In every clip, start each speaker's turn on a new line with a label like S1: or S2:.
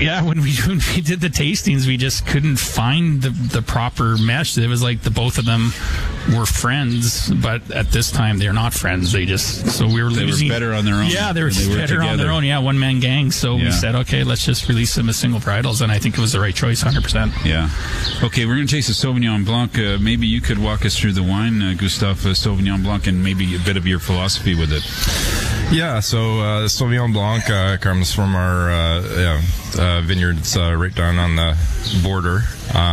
S1: when we did the tastings, we just couldn't find the proper mesh. It was like the both of them were friends, but at this time they're not friends. They were losing.
S2: They were better on their own.
S1: Yeah, they were better on their own. Yeah, one man gang. So we said, okay, let's just release them as single varietals, and I think it was the right choice, 100%.
S2: Yeah. Okay, we're going to taste a Sauvignon Blanc. Maybe you could walk us through the wine, Gustave, Sauvignon Blanc, and maybe a bit of your philosophy with it.
S3: Yeah, so Sauvignon Blanc comes from our vineyards right down on the border.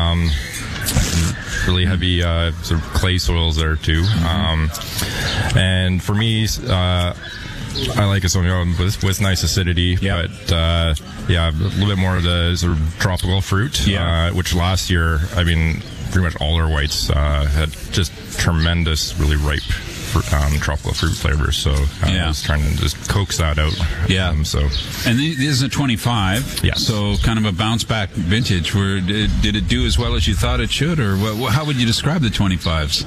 S3: Really heavy sort of clay soils there too. And for me, I like a Sauvignon with nice acidity, but a little bit more of the sort of tropical fruit, which last year, I mean, pretty much all our whites had just tremendous, really ripe tropical fruit flavors. So I was trying to just coax that out.
S2: Yeah.
S3: So.
S2: And this is a 25.
S3: Yeah.
S2: So kind of a bounce back vintage. Did it do as well as you thought it should, or how would you describe the 25s?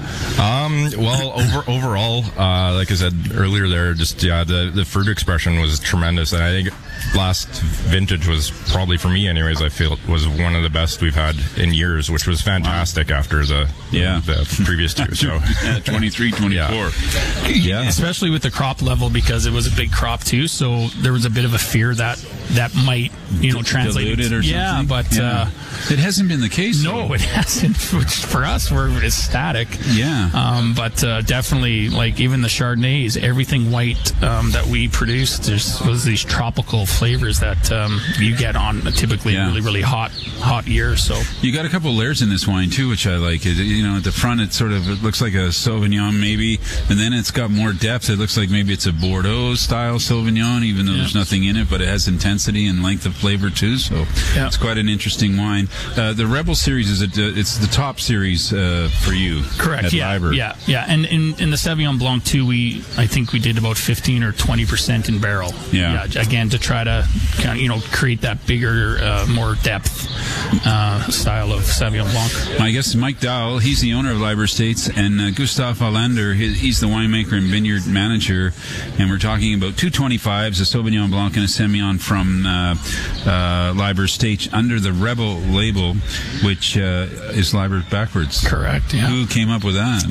S3: Overall, like I said earlier, there just the fruit expression was tremendous, and I think last vintage was probably, for me anyways, I feel it was one of the best we've had in years, which was fantastic after the previous two. So
S2: 23, 24.
S1: Yeah, especially with the crop level, because it was a big crop too. So there was a bit of a fear that might translate.
S2: Diluted or something.
S1: Yeah, but
S2: it hasn't been the case.
S1: No, it hasn't. Which for us, we're ecstatic.
S2: Yeah.
S1: But definitely, like even the Chardonnays, everything white that we produced, was these tropical flavors that you get on a typically really, really hot year. So
S2: you got a couple layers in this wine too, which I like. At the front, it looks like a Sauvignon maybe, and then it's got more depth. It looks like maybe it's a Bordeaux style Sauvignon, even though there's nothing in it, but it has intensity and length of flavor too. So it's quite an interesting wine. The Rebel series it's the top series for you.
S1: Correct.
S2: At Liber.
S1: Yeah. And in the Sauvignon Blanc too, I think we did about 15 or 20% in barrel.
S2: Yeah.
S1: Again, to try to kind of create that bigger, more depth style of Sauvignon Blanc.
S2: My guest is Mike Dowell. He's the owner of Liber Estates, and Gustave Hollander, he's the winemaker and vineyard manager. And we're talking about two 25s, a Sauvignon Blanc and a Semillon from Liber Estates under the Rebel label, which is Liber backwards.
S1: Correct. Yeah.
S2: Who came up with that?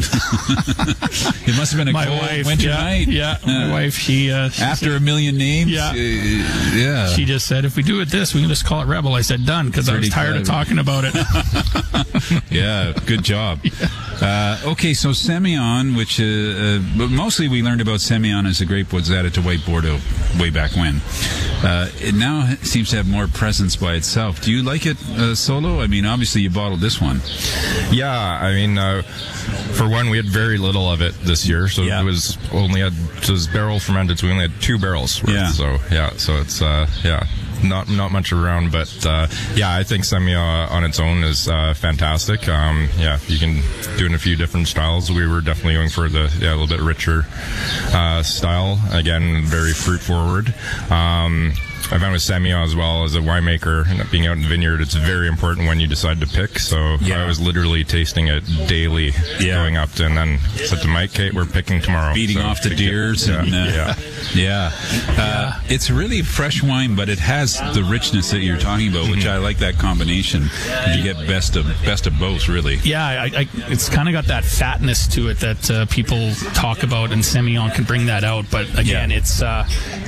S2: It must have been a cold winter night.
S1: Yeah, my wife. She
S2: after a million names.
S1: Yeah. She just said, if we do it we can just call it Rebel. I said done, because I was tired of talking about it.
S2: Yeah, good job. Okay, so Semillon, which but mostly we learned about Semillon as a grape was added to white Bordeaux way back when. It now seems to have more presence by itself. Do you like it solo? I mean, obviously you bottled this one.
S3: Yeah, I mean, for one, we had very little of it this year, so it was barrel fermented, so we only had 2 barrels worth. So it's not much around, but I think Semillon on its own is fantastic. You can do it in a few different styles. We were definitely going for the a little bit richer style. Again, very fruit forward. I found with Semillon as well, as a winemaker, and being out in the vineyard, it's very important when you decide to pick. So I was literally tasting it daily, going up to, and then said to Mike, "Kate, we're picking tomorrow."
S2: Beating off the deers. It's really fresh wine, but it has the richness that you're talking about, which I like that combination. You get best of both, really.
S1: Yeah, it's kind of got that fatness to it that people talk about, and Semillon can bring that out. But again, it's the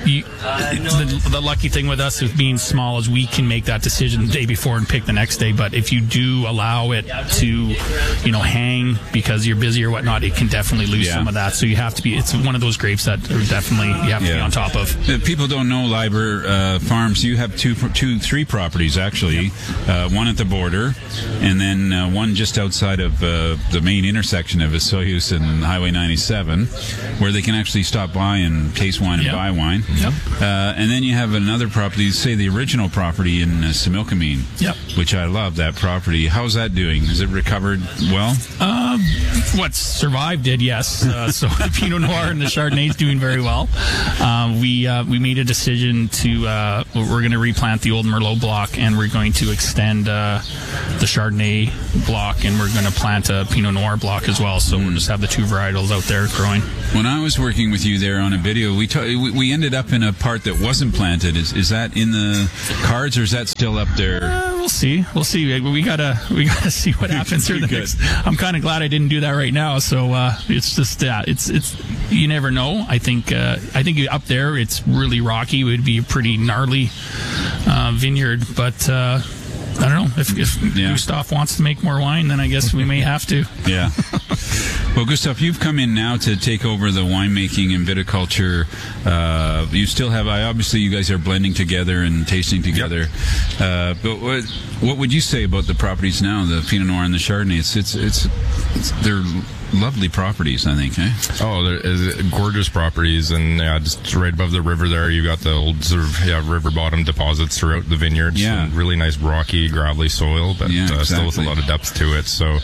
S1: lucky thing with us with being small is we can make that decision the day before and pick the next day. But if you do allow it to, hang because you're busy or whatnot, it can definitely lose some of that. So you have to be. It's one of those grapes that are definitely you have to be on top of.
S2: People don't know Liber Farms. You have three properties actually. One at the border, and then one just outside of the main intersection of Osoyoos and Highway 97, where they can actually stop by and taste wine and buy wine. And then you have another property, say the original property in Similkameen, which I love that property. How's that doing? Has it recovered well?
S1: What survived did, yes. So the Pinot Noir and the Chardonnay is doing very well. We made a decision to we're going to replant the old Merlot block, and we're going to extend the Chardonnay block, and we're going to plant a Pinot Noir block as well. So we'll just have the 2 varietals out there growing.
S2: When I was working with you there on a video, we ended up in a part that wasn't planted. Is that in the cards, or is that still up there?
S1: We'll see. We gotta see what happens through the next. I'm kind of glad I didn't do that right now. So it's just it's you never know. I think up there it's really rocky. It would be a pretty gnarly vineyard, but I don't know if Gustav wants to make more wine, then I guess we may have to.
S2: Yeah. Well, Gustav, you've come in now to take over the winemaking and viticulture. You still have, obviously, you guys are blending together and tasting together. Yep. But what would you say about the properties now, the Pinot Noir and the Chardonnay? They're lovely properties, I think. Eh?
S3: Oh, they're gorgeous properties, and just right above the river there, you got the old sort of river bottom deposits throughout the vineyards.
S2: Yeah,
S3: really nice rocky, gravelly soil, but
S2: exactly.
S3: Still with a lot of depth to it. So,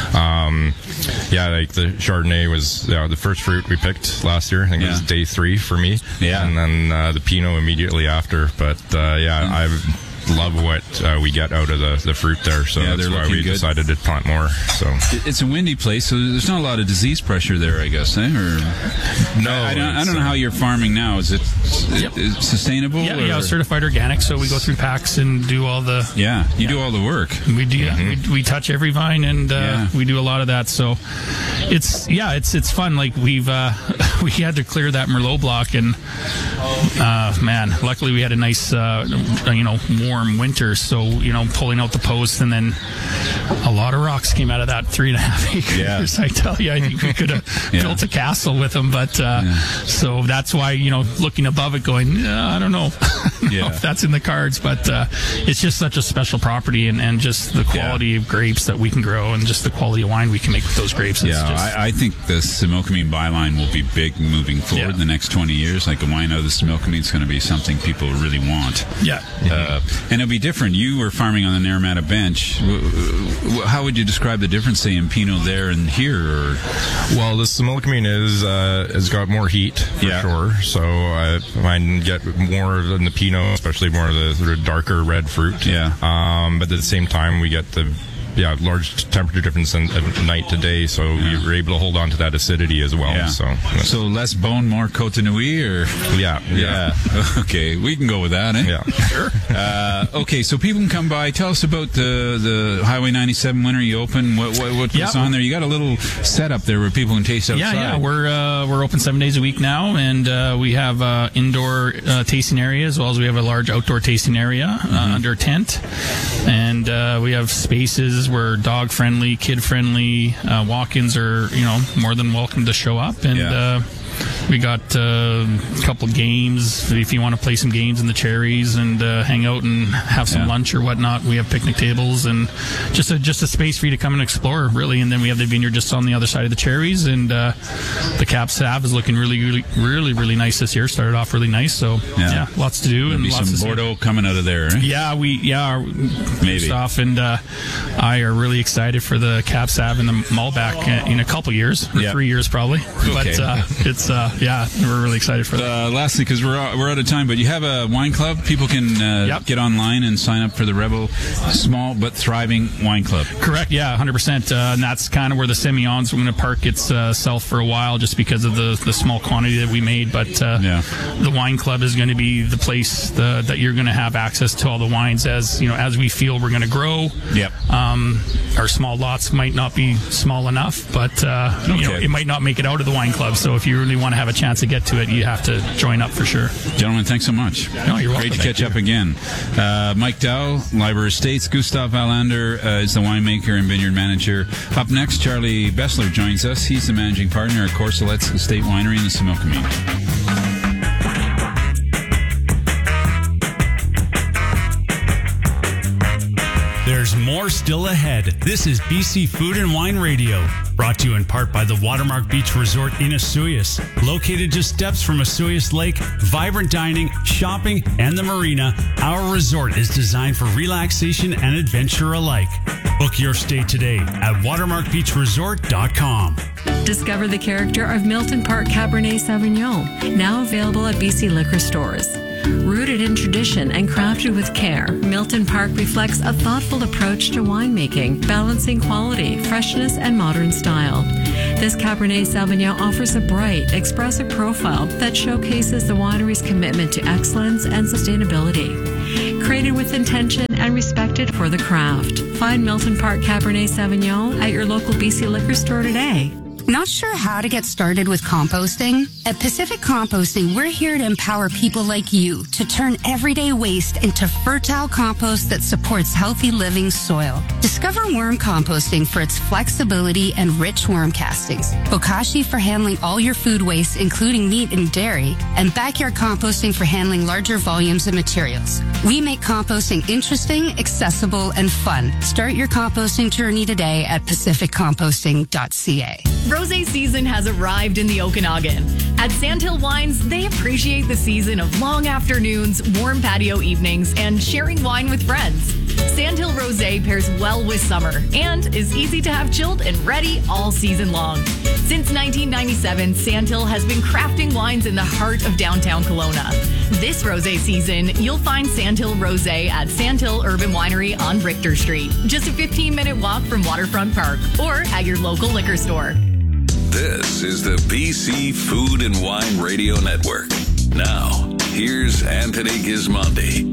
S3: like the Chardonnay was the first fruit we picked last year. I think it was day 3 for me. Yeah, and then the Pinot immediately after. But I love what we get out of the fruit there, so that's why we decided to plant more. So
S2: it's a windy place, so there's not a lot of disease pressure there, I guess, eh? Or
S3: no,
S2: I don't know how you're farming now. Is it sustainable?
S1: Yeah, certified organic. So we go through packs and do all the
S2: do all the work.
S1: We do. We touch every vine, and we do a lot of that. So it's fun. Like we had to clear that Merlot block, and luckily we had a nice warm winter, so pulling out the posts, and then a lot of rocks came out of that 3.5 acres. I tell you, I think we could have built a castle with them, but so that's why looking above it, going, I don't know, if that's in the cards, but it's just such a special property, and just the quality of grapes that we can grow, and just the quality of wine we can make with those grapes.
S2: I think the Similkameen byline will be big moving forward in the next 20 years. Like a wine out of the Similkameen is going to be something people really want. And it'll be different. You were farming on the Naramata Bench. How would you describe the difference, say, in Pinot there and here?
S3: Well, the Similkameen has got more heat for sure. So I might get more than the Pinot, especially more of the sort of darker red fruit. But at the same time, we get the large temperature difference in night to day, so we were able to hold on to that acidity as well. So
S2: less bone, more Cote-de-Nuit, or okay, we can go with that.
S1: Sure.
S2: Okay, so people can come by. Tell us about the Highway 97 Winery open. What's on there? You got a little setup there where people can taste outside.
S1: We're open 7 days a week now, and we have indoor tasting area as well as we have a large outdoor tasting area under a tent, and we have spaces where dog friendly, kid friendly, walk-ins are more than welcome to show up, and we got a couple games if you want to play some games in the cherries and hang out and have some lunch or whatnot. We have picnic tables and just a space for you to come and explore, really. And then we have the vineyard just on the other side of the cherries, and the Cab Sav is looking really, really, really, really nice this year. Started off really nice, so lots to do.
S2: There'll be
S1: lots
S2: some Bordeaux coming out of there. Eh?
S1: Maybe. Stuff, and I are really excited for the Cab Sav and the Malbec in a couple years, or 3 years probably.
S2: Okay.
S1: But it's we're really excited for that.
S2: Lastly, because we're out of time, but you have a wine club. People can get online and sign up for the Rebel Small but Thriving Wine Club.
S1: Correct. 100%. And that's kind of where the Semillon's going to park itself for a while, just because of the small quantity that we made. But the wine club is going to be the place that you're going to have access to all the wines as we feel we're going to grow.
S2: Yep.
S1: Our small lots might not be small enough, but it might not make it out of the wine club. So if you really want to have a chance to get to it, you have to join up for sure.
S2: Gentlemen, thanks so much.
S1: No, you're welcome.
S2: Great to catch up again. Mike Dow, Liber Estates. Gustav Valander is the winemaker and vineyard manager. Up next, Charlie Bessler joins us. He's the managing partner at Corselet's Estate Winery in the Similkameen.
S4: There's more still ahead. This is BC Food and Wine Radio, brought to you in part by the Watermark Beach Resort in Osoyoos. Located just steps from Osoyoos Lake, vibrant dining, shopping, and the marina, our resort is designed for relaxation and adventure alike. Book your stay today at watermarkbeachresort.com.
S5: Discover the character of Milton Park Cabernet Sauvignon, now available at BC liquor stores. Rooted in tradition and crafted with care, Milton Park reflects a thoughtful approach to winemaking, balancing quality, freshness, and modern style. This Cabernet Sauvignon offers a bright, expressive profile that showcases the winery's commitment to excellence and sustainability. Created with intention and respected for the craft. Find Milton Park Cabernet Sauvignon at your local BC liquor store today.
S6: Not sure how to get started with composting? At Pacific Composting, we're here to empower people like you to turn everyday waste into fertile compost that supports healthy living soil. Discover worm composting for its flexibility and rich worm castings, Bokashi for handling all your food waste, including meat and dairy, and backyard composting for handling larger volumes of materials. We make composting interesting, accessible, and fun. Start your composting journey today at pacificcomposting.ca.
S7: Rosé season has arrived in the Okanagan. At Sandhill Wines, they appreciate the season of long afternoons, warm patio evenings, and sharing wine with friends. Sandhill Rosé pairs well with summer and is easy to have chilled and ready all season long. Since 1997, Sandhill has been crafting wines in the heart of downtown Kelowna. This rosé season, you'll find Sandhill Rosé at Sandhill Urban Winery on Richter Street, just a 15-minute walk from Waterfront Park, or at your local liquor store.
S8: This is the BC Food and Wine Radio Network. Now, here's Anthony Gismondi.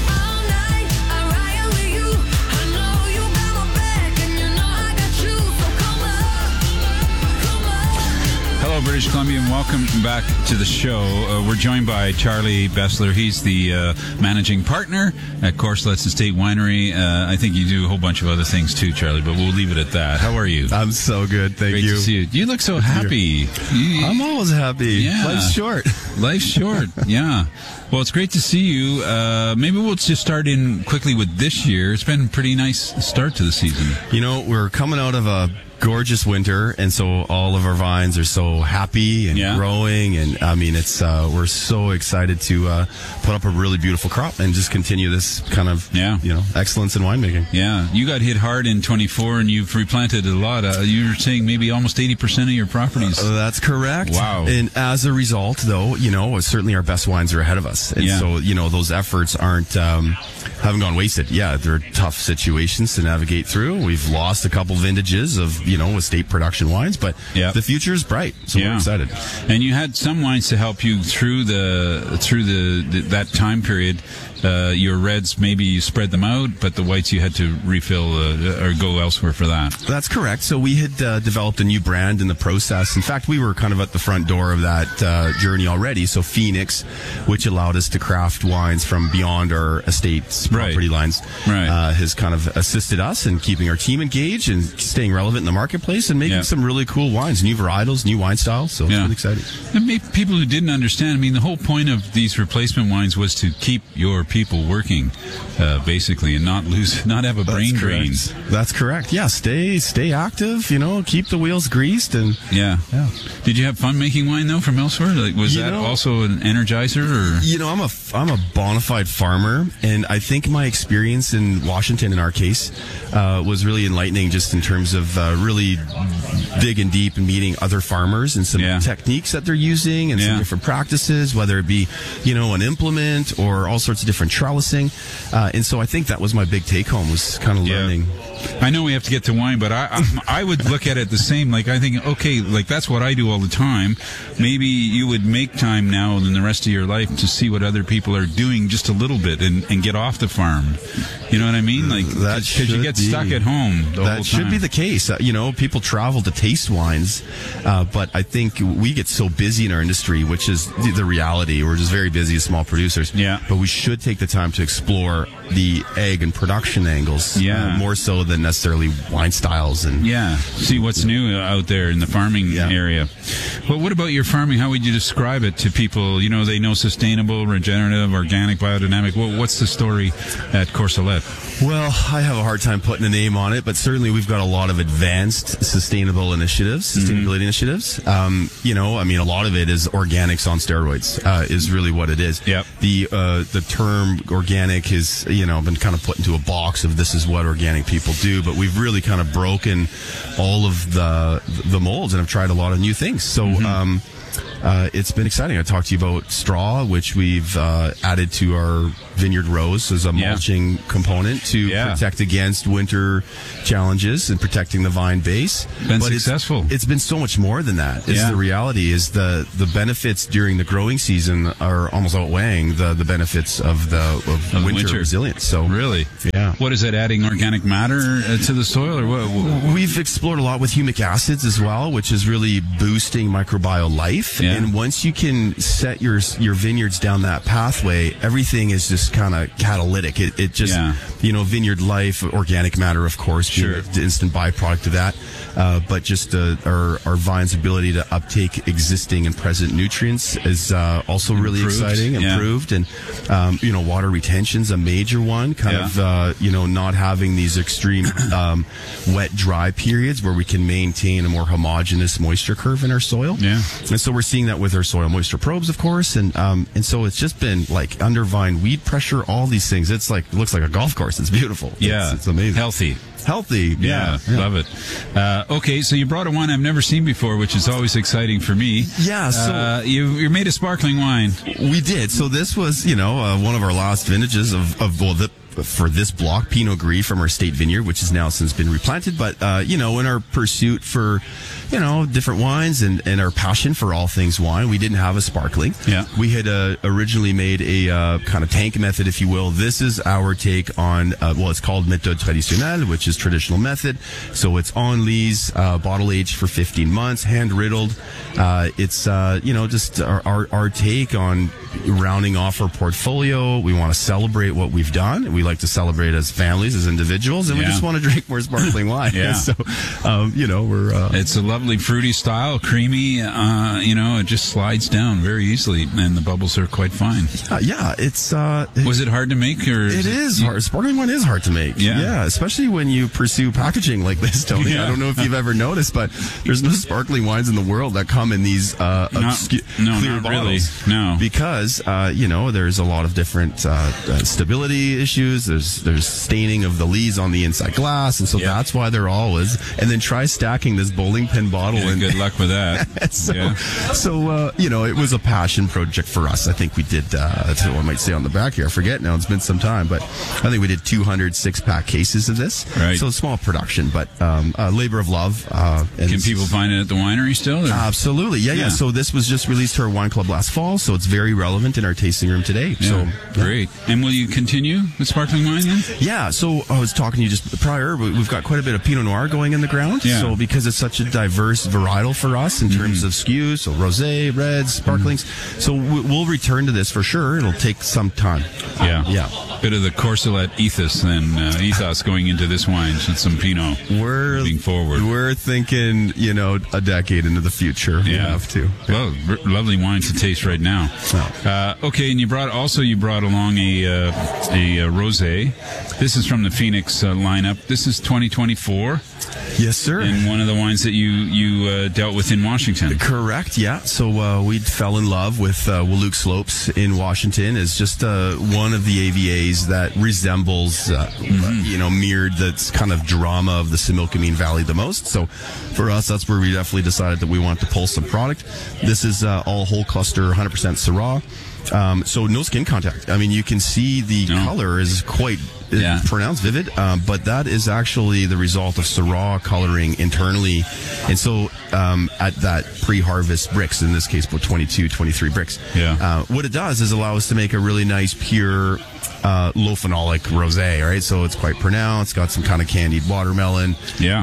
S2: Hello, British Columbia, and welcome back to the show. We're joined by Charlie Bessler. He's the managing partner at Corselet's Estate Winery. I think you do a whole bunch of other things too, Charlie, but we'll leave it at that. How are you?
S9: I'm so good, thank you.
S2: Great to see you. You look so happy.
S9: I'm always happy.
S2: Yeah.
S9: Life's short.
S2: Life's short, yeah. Well, it's great to see you. Maybe we'll just start in quickly with this year. It's been a pretty nice start to the season.
S9: You know, we're coming out of a gorgeous winter, and so all of our vines are so happy and growing, and I mean, it's we're so excited to put up a really beautiful crop and just continue this kind of excellence in winemaking.
S2: Yeah, you got hit hard in 24, and you've replanted a lot. You were saying maybe almost 80% of your properties.
S9: That's correct.
S2: Wow.
S9: And as a result, though, you know, certainly our best wines are ahead of us, and so you know those efforts haven't gone wasted. Yeah, they're tough situations to navigate through. We've lost a couple vintages of estate production wines, but the future is bright, so we're excited.
S2: And you had some wines to help you through that time period. Your reds, maybe you spread them out, but the whites you had to refill or go elsewhere for that.
S9: That's correct. So we had developed a new brand in the process. In fact, we were kind of at the front door of that journey already. So Phoenix, which allowed us to craft wines from beyond our estate's property lines, has kind of assisted us in keeping our team engaged and staying relevant in the marketplace and making some really cool wines, new varietals, new wine styles. So it's really exciting.
S2: And maybe people who didn't understand, I mean, the whole point of these replacement wines was to keep your people working, basically, and not have a brain drain.
S9: That's correct. Yeah, stay active. Keep the wheels greased, and
S2: Did you have fun making wine though from elsewhere? Like, was that also an energizer? Or
S9: I'm a bona fide farmer, and I think my experience in Washington, in our case, was really enlightening, just in terms of really digging deep and meeting other farmers and some techniques that they're using and some different practices, whether it be an implement or all sorts of different trellising, and so I think that was my big take home, was kind of learning.
S2: I know we have to get to wine, but I would look at it the same. Like, I think, okay, like that's what I do all the time. Maybe you would make time now in the rest of your life to see what other people are doing just a little bit and get off the farm. You know what I mean? Like, because you get stuck at home the whole time.
S9: That should be the case. People travel to taste wines, but I think we get so busy in our industry, which is the reality. We're just very busy as small producers.
S2: Yeah.
S9: But we should take the time to explore the egg and production angles, more so than necessarily wine styles, and
S2: see what's new out there in the farming area. Well, what about your farming? How would you describe it to people? They know sustainable, regenerative, organic, biodynamic. What's the story at Corselet?
S9: Well, I have a hard time putting a name on it, but certainly we've got a lot of advanced sustainability initiatives. A lot of it is organics on steroids, is really what it is.
S2: Yep.
S9: The term organic is, been kind of put into a box of this is what organic people do, but we've really kind of broken all of the molds and have tried a lot of new things. So, it's been exciting. I talked to you about straw, which we've added to our vineyard rows as a mulching component to protect against winter challenges and protecting the vine base.
S2: Been successful.
S9: It's been so much more than that. Is the reality is the benefits during the growing season are almost outweighing the benefits of the winter resilience. So
S2: really, what is that, adding organic matter to the soil, or what?
S9: We've explored a lot with humic acids as well, which is really boosting microbial life. And once you can set your vineyards down that pathway, everything is just kind of catalytic. It just, vineyard life, organic matter, of course, being the instant byproduct of that. But just our vine's ability to uptake existing and present nutrients is also really exciting, improved. And, water retention's a major one, not having these extreme wet, dry periods where we can maintain a more homogeneous moisture curve in our soil. Yeah. And so we're seeing that with our soil moisture probes, of course. And so it's just been like under vine weed pressure, all these things. It looks like a golf course. It's beautiful.
S2: Yeah.
S9: It's amazing. Healthy.
S2: Yeah. Love it. Okay, so you brought a wine I've never seen before, which is always exciting for me.
S9: Yeah. So
S2: you made a sparkling wine.
S9: We did. So this was, one of our last vintages for this block, Pinot Gris from our state vineyard, which has now since been replanted. But, in our pursuit for, different wines and our passion for all things wine, we didn't have a sparkling.
S2: Yeah.
S9: We had originally made a kind of tank method, if you will. This is our take on, it's called méthode traditionnelle, which is traditional method. So it's on lees, bottle aged for 15 months, hand riddled. It's, just our take on rounding off our portfolio. We want to celebrate what we've done. We like to celebrate as families, as individuals, and we just want to drink more sparkling wine. So, we're...
S2: It's a lovely fruity style, creamy, it just slides down very easily, and the bubbles are quite fine.
S9: It's...
S2: was it hard to make? Or
S9: it is hard. Sparkling wine is hard to make. Yeah, especially when you pursue packaging like this, Tony. I don't know if you've ever noticed, but there's no sparkling wines in the world that come in these clear bottles.
S2: Really. No.
S9: Because, there's a lot of different stability issues. There's staining of the lees on the inside glass, and so that's why they're always. And then try stacking this bowling pin bottle.
S2: And good luck with that.
S9: So it was a passion project for us. I think we did. That's what I might say on the back here. I forget now. It's been some time, but I think we did 200 6-pack cases of this.
S2: Right.
S9: So small production, but labor of love.
S2: Can people find it at the winery still? Or?
S9: Absolutely. Yeah. So this was just released to our wine club last fall, so it's very relevant in our tasting room today. So
S2: great. And will you continue with sparkling wine then?
S9: Yeah. So I was talking to you just prior. We've got quite a bit of Pinot Noir going in the ground.
S2: Yeah.
S9: So because it's such a diverse varietal for us in terms of SKUs, so rosé, reds, sparklings. So we'll return to this for sure. It'll take some time.
S2: Yeah. Bit of the Courcelette ethos going into this wine, and some Pinot. Moving forward.
S9: We're thinking, a decade into the future. We have to.
S2: Well, lovely wine to taste right now. Okay, and you brought along a rosé. This is from the Phoenix lineup. This is 2024.
S9: Yes, sir.
S2: And one of the wines that you dealt with in Washington.
S9: Correct, yeah. So we fell in love with Wahluke Slopes in Washington as just one of the AVAs that resembles, mirrored the kind of drama of the Similkameen Valley the most. So for us, that's where we definitely decided that we want to pull some product. This is all whole cluster, 100% Syrah. So no skin contact. I mean, you can see the color is quite pronounced, vivid, but that is actually the result of Syrah coloring internally. And so at that pre-harvest bricks, in this case about 22, 23 bricks, what it does is allow us to make a really nice, pure, low phenolic rosé, right? So it's quite pronounced, got some kind of candied watermelon,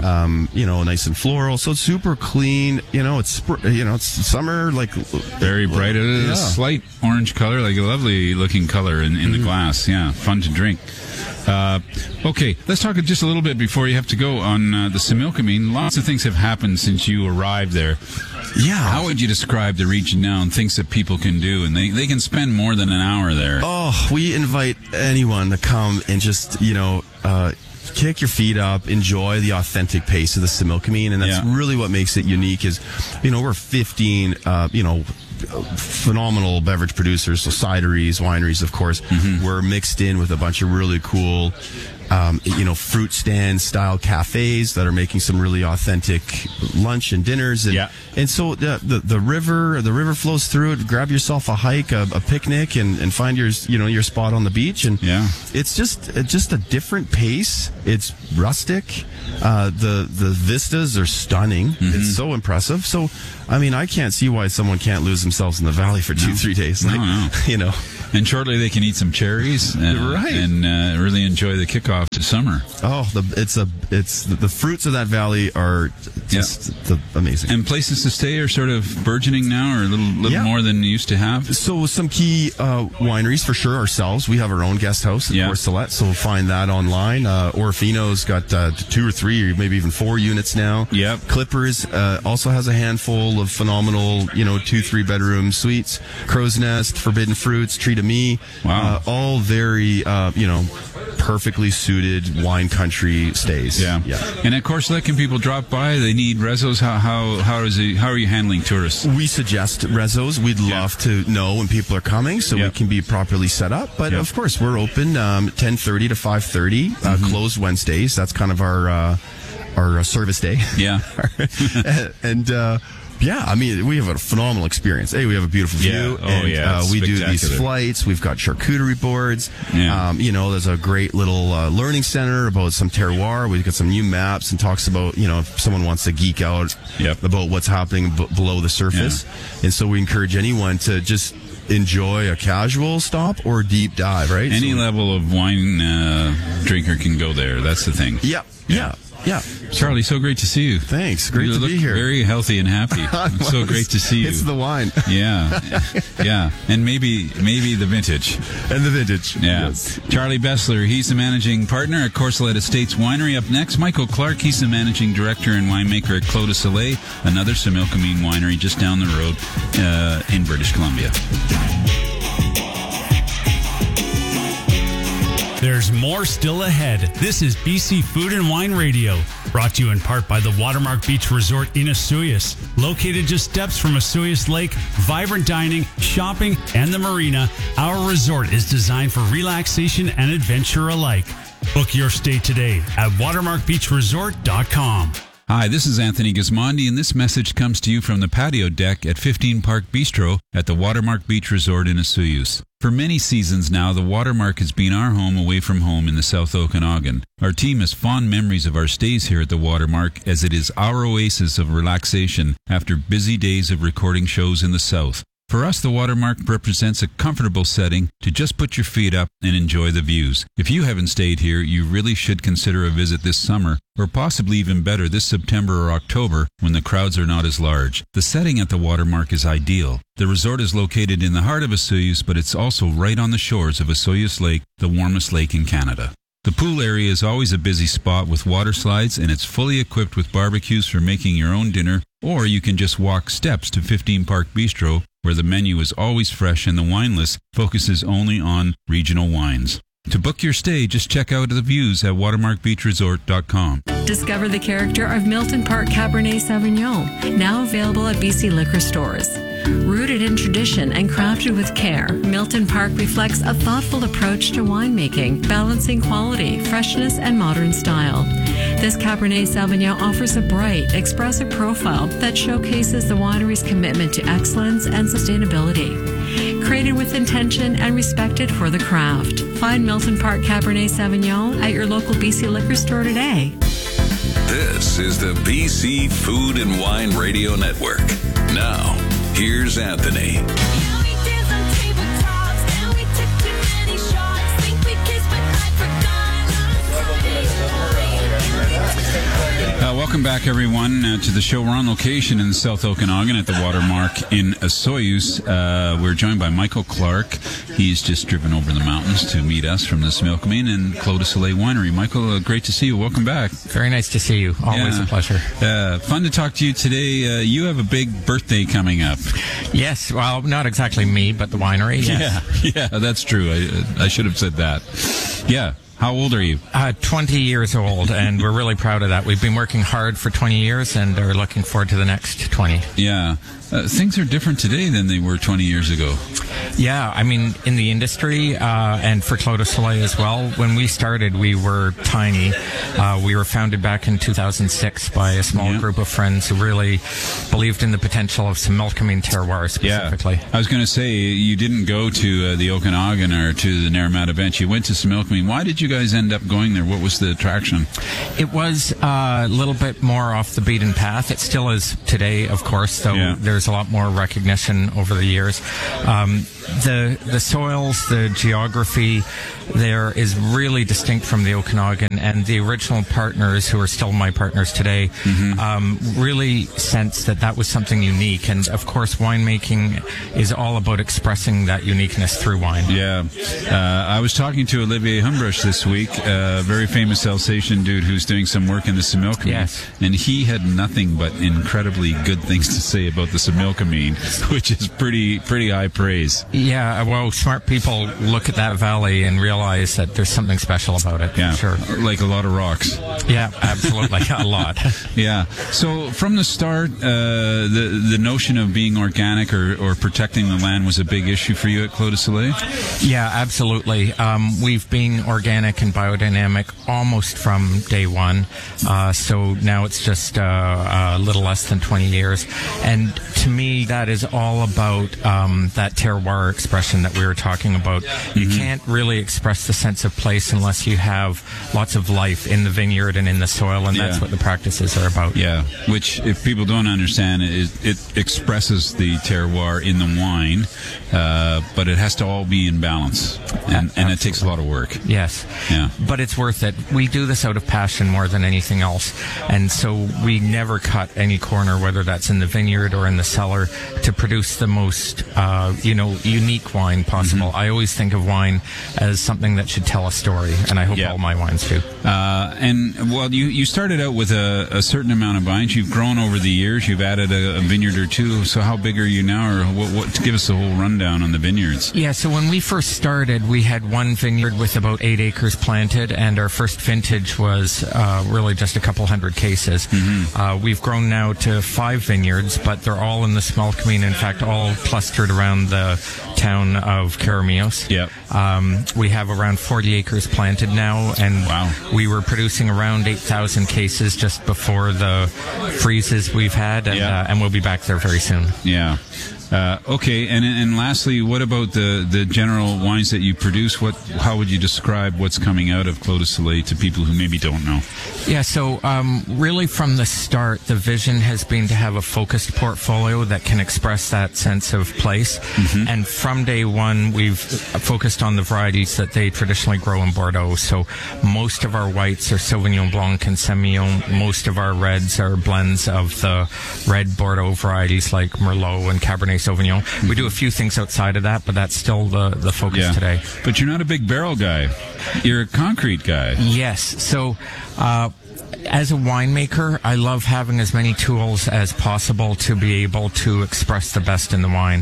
S9: nice and floral. So it's super clean. It's summer, like
S2: very bright. A slight orange color, like a lovely looking color in the glass. Yeah, fun to drink. Okay, let's talk just a little bit before you have to go on the Similkameen. Lots of things have happened since you arrived there.
S9: Yeah.
S2: How would you describe the region now and things that people can do? And they can spend more than an hour there.
S9: Oh, we invite anyone to come and just, kick your feet up, enjoy the authentic pace of the Similkameen. And that's really what makes it unique is, we're 15, phenomenal beverage producers, so cideries, wineries, of course, were mixed in with a bunch of really cool fruit stand style cafes that are making some really authentic lunch and dinners. And so the river flows through it. Grab yourself a hike, a picnic, and find your spot on the beach. And it's just a different pace. It's rustic. The vistas are stunning. It's so impressive. So, I mean, I can't see why someone can't lose themselves in the valley for 2-3 days.
S2: No. And shortly they can eat some cherries and really enjoy the kickoff to summer.
S9: Oh, the fruits of that valley are just amazing.
S2: And places to stay are sort of burgeoning now, or a little more than you used to have.
S9: So some key wineries for sure ourselves. We have our own guest house at Courcelette, so find that online. Orofino's got 2 or 3, or maybe even 4 units now.
S2: Yep.
S9: Clippers also has a handful of phenomenal, 2-3 bedroom suites. Crow's Nest, Forbidden Fruits, Treat of Me.
S2: Wow.
S9: All very, perfectly suited wine country stays.
S2: Yeah. And at Courcelette, can people drop by? They need rezos. How are you handling tourists?
S9: We suggest rezos. We'd love to know when people are coming, so we can be properly set up. But of course, we're open 10:30 to 5:30. Closed Wednesdays. That's kind of our service day.
S2: Yeah.
S9: And I mean, we have a phenomenal experience. We have a beautiful view. We do these flights. We've got charcuterie boards. There's a great little learning center about some terroir. We've got some new maps and talks about, if someone wants to geek out about what's happening below the surface. And so we encourage anyone to just enjoy a casual stop or deep dive, right?
S2: Any level of wine drinker can go there. That's the thing.
S9: Yeah.
S2: Charlie, so great to see you.
S9: Thanks. Great to be here.
S2: Very healthy and happy. It's so great to see you.
S9: It's the wine.
S2: Yeah. And maybe the vintage.
S9: And the vintage.
S2: Yeah.
S9: Yes.
S2: Charlie Bessler, he's the managing partner at Courcelette Estates Winery. Up next, Michael Clark, he's the managing director and winemaker at Clos du Soleil, another Similkameen winery just down the road in British Columbia.
S4: There's more still ahead. This is BC Food and Wine Radio, brought to you in part by the Watermark Beach Resort in Osoyoos. Located just steps from Osoyoos Lake, vibrant dining, shopping, and the marina, our resort is designed for relaxation and adventure alike. Book your stay today at watermarkbeachresort.com.
S2: Hi, this is Anthony Gismondi, and this message comes to you from the patio deck at 15 Park Bistro at the Watermark Beach Resort in Osoyoos. For many seasons now, the Watermark has been our home away from home in the South Okanagan. Our team has fond memories of our stays here at the Watermark, as it is our oasis of relaxation after busy days of recording shows in the South. For us, the Watermark represents a comfortable setting to just put your feet up and enjoy the views. If you haven't stayed here, you really should consider a visit this summer, or possibly even better this September or October when the crowds are not as large. The setting at the Watermark is ideal. The resort is located in the heart of Osoyoos, but it's also right on the shores of Osoyoos Lake, the warmest lake in Canada. The pool area is always a busy spot with water slides, and it's fully equipped with barbecues for making your own dinner, or you can just walk steps to 15 Park Bistro, where the menu is always fresh and the wine list focuses only on regional wines. To book your stay, just check out the views at watermarkbeachresort.com.
S5: Discover the character of Milton Park Cabernet Sauvignon, now available at BC liquor stores. Rooted in tradition and crafted with care, Milton Park reflects a thoughtful approach to winemaking, balancing quality, freshness, and modern style. This Cabernet Sauvignon offers a bright, expressive profile that showcases the winery's commitment to excellence and sustainability. Created with intention and respected for the craft. Find Milton Park Cabernet Sauvignon at your local BC liquor store today.
S8: This is the BC Food and Wine Radio Network. Now, here's Anthony.
S2: Welcome back, everyone, to the show. We're on location in South Okanagan at the Watermark in Osoyoos. We're joined by Michael Clark. He's just driven over the mountains to meet us from the Similkameen and Clos du Soleil Winery. Michael, great to see you. Welcome back.
S10: Very nice to see you. Always a pleasure.
S2: Fun to talk to you today. You have a big birthday coming up.
S10: Yes. Well, not exactly me, but the winery. Yes.
S2: Yeah, that's true. I should have said that. Yeah. How old are you?
S10: 20 years old, and we're really proud of that. We've been working hard for 20 years and are looking forward to the next 20.
S2: Yeah. Things are different today than they were 20 years ago.
S10: Yeah, I mean, in the industry and for Clos du Soleil as well, when we started, we were tiny. We were founded back in 2006 by a small group of friends who really believed in the potential of Similkameen terroir specifically.
S2: Yeah. I was going to say, you didn't go to the Okanagan or to the Naramata Bench. You went to Similkameen. Why did you guys end up going there? What was the attraction?
S10: It was a little bit more off the beaten path. It still is today, of course, though there's a lot more recognition over the years. The soils, the geography there is really distinct from the Okanagan, and the original partners, who are still my partners today, really sensed that was something unique. And of course, winemaking is all about expressing that uniqueness through wine.
S2: Yeah. I was talking to Olivier Humbrush this week, a very famous Alsatian dude who's doing some work in the Similkameen, and he had nothing but incredibly good things to say about the Similkameen, which is pretty high praise.
S10: Yeah, well, smart people look at that valley and realize that there's something special about it.
S2: Yeah,
S10: sure.
S2: Like a lot of rocks.
S10: Yeah, absolutely, a lot.
S2: Yeah. So from the start, the notion of being organic or protecting the land was a big issue for you at Clos du Soleil?
S10: Yeah, absolutely. We've been organic and biodynamic almost from day one. So now it's just a little less than 20 years. And to me, that is all about that terroir expression that we were talking about. You can't really express the sense of place unless you have lots of life in the vineyard and in the soil, and that's what the practices are about.
S2: Yeah, which, if people don't understand, it expresses the terroir in the wine, but it has to all be in balance, and it takes a lot of work.
S10: Yes.
S2: Yeah.
S10: But it's worth it. We do this out of passion more than anything else, and so we never cut any corner, whether that's in the vineyard or in the cellar, to produce the most, unique wine possible. I always think of wine as something that should tell a story, and I hope all my wines do.
S2: You started out with a certain amount of vines. You've grown over the years. You've added a vineyard or two. So how big are you now, or what? Give us a whole rundown on the vineyards.
S10: Yeah, so when we first started, we had one vineyard with about 8 acres planted, and our first vintage was really just a couple hundred cases. We've grown now to 5 vineyards, but they're all in the Similkameen, in fact, all clustered around the town of Keremeos.
S2: Yep.
S10: We have around 40 acres planted now, and we were producing around 8,000 cases just before the freezes we've had, and we'll be back there very soon.
S2: Yeah. Okay, and lastly, what about the general wines that you produce? How would you describe what's coming out of Clos du Soleil to people who maybe don't know?
S10: Yeah, so really from the start, the vision has been to have a focused portfolio that can express that sense of place. And from day one, we've focused on the varieties that they traditionally grow in Bordeaux. So most of our whites are Sauvignon Blanc and Semillon. Most of our reds are blends of the red Bordeaux varieties like Merlot and Cabernet Sauvignon. We do a few things outside of that, but that's still the focus today.
S2: But you're not a big barrel guy. You're a concrete guy.
S10: Yes. So as a winemaker, I love having as many tools as possible to be able to express the best in the wine.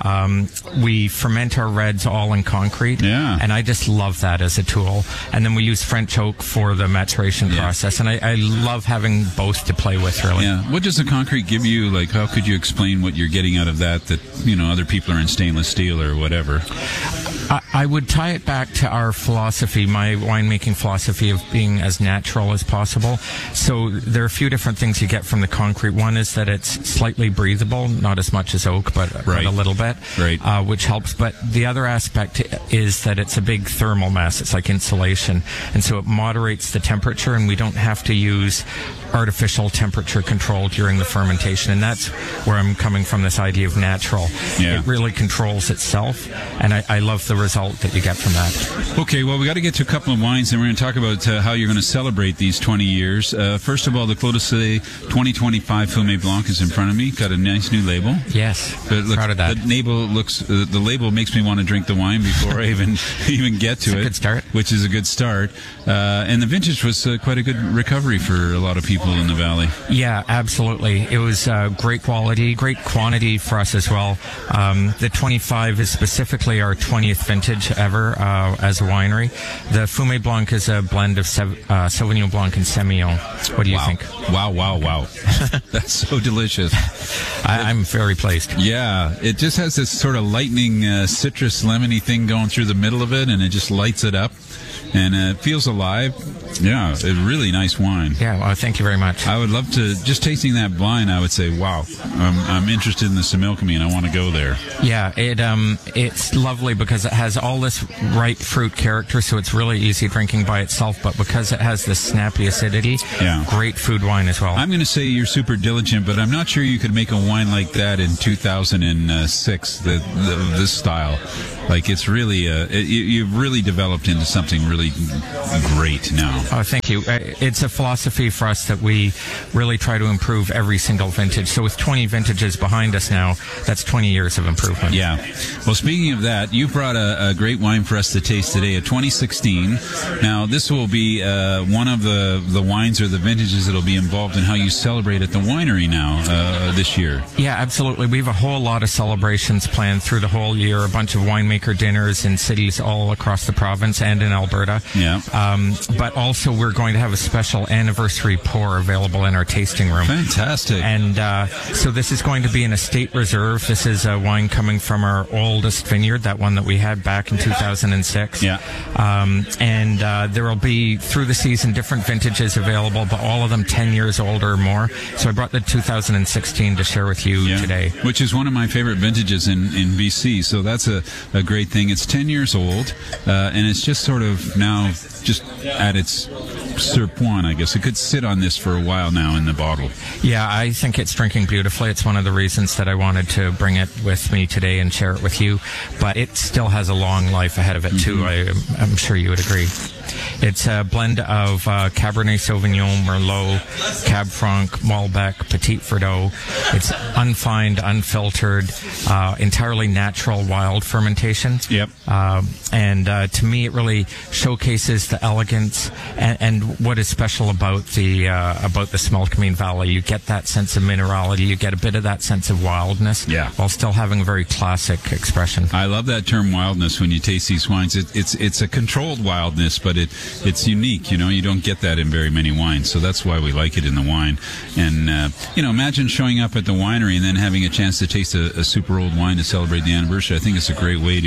S10: We ferment our reds all in concrete, and I just love that as a tool. And then we use French oak for the maturation process, and I love having both to play with, really.
S2: Yeah. What does the concrete give you? Like, how could you explain what you're getting out of that other people are in stainless steel or whatever?
S10: I would tie it back to our philosophy, my winemaking philosophy of being as natural as possible. So there are a few different things you get from the concrete. One is that it's slightly breathable, not as much as oak, but a little bit, which helps. But the other aspect is that it's a big thermal mass. It's like insulation. And so it moderates the temperature, and we don't have to use artificial temperature control during the fermentation. And that's where I'm coming from, this idea of natural. It really controls itself, and I love the result that you get from that.
S2: Okay, well, we got to get to a couple of wines, and we're going to talk about how you're going to celebrate these 20 years. First of all, the Clos du Soleil 2025 Fumé Blanc is in front of me. Got a nice new label.
S10: Yes, proud of that.
S2: The label makes me want to drink the wine before I even get to it.
S10: Good start.
S2: Which is a good start. And the vintage was quite a good recovery for a lot of people in the valley.
S10: Yeah, absolutely. It was great quality, great quantity for us as well. The 25 is specifically our 20th 14th vintage ever as a winery. The Fumé Blanc is a blend of Sauvignon Blanc and Semillon. What do you think?
S2: Wow. That's so delicious.
S10: I'm very pleased.
S2: Yeah, it just has this sort of lightning citrus lemony thing going through the middle of it, and it just lights it up. And it feels alive. Yeah, a really nice wine.
S10: Yeah, well, thank you very much.
S2: I would love to, just tasting that blind, I would say, wow, I'm interested in the Similkameen. I want to go there.
S10: Yeah, it's lovely because it has all this ripe fruit character, so it's really easy drinking by itself, but because it has this snappy acidity, great food wine as well.
S2: I'm going to say you're super diligent, but I'm not sure you could make a wine like that in 2006, this style. Like, it's really, you've really developed into something really great now.
S10: Oh, thank you. It's a philosophy for us that we really try to improve every single vintage. So with 20 vintages behind us now, that's 20 years of improvement.
S2: Yeah. Well, speaking of that, you brought a great wine for us to taste today, a 2016. Now, this will be one of the wines or the vintages that will be involved in how you celebrate at the winery now this year.
S10: Yeah, absolutely. We have a whole lot of celebrations planned through the whole year, a bunch of winemaker dinners in cities all across the province and in Alberta.
S2: Yeah.
S10: But also we're going to have a special anniversary pour available in our tasting room.
S2: Fantastic.
S10: And so this is going to be an estate reserve. This is a wine coming from our oldest vineyard, that one that we had back in 2006.
S2: Yeah.
S10: And there will be, through the season, different vintages available, but all of them 10 years old or more. So I brought the 2016 to share with you today.
S2: Which is one of my favorite vintages in BC. So that's a great thing. It's 10 years old, and it's just sort of now just at its surpoint, I guess. It could sit on this for a while now in the bottle.
S10: Yeah, I think it's drinking beautifully. It's one of the reasons that I wanted to bring it with me today and share it with you. But it still has a long life ahead of it, too. I'm sure you would agree. It's a blend of Cabernet Sauvignon, Merlot, Cab Franc, Malbec, Petit Verdot. It's unfined, unfiltered, entirely natural wild fermentation.
S2: Yep.
S10: And to me, it really showcases the elegance and what is special about the Similkameen Valley. You get that sense of minerality. You get a bit of that sense of wildness, while still having a very classic expression.
S2: I love that term wildness when you taste these wines. It's a controlled wildness, but it's unique. You don't get that in very many wines, so that's why we like it in the wine. And imagine showing up at the winery and then having a chance to taste a super old wine to celebrate the anniversary. I think it's a great way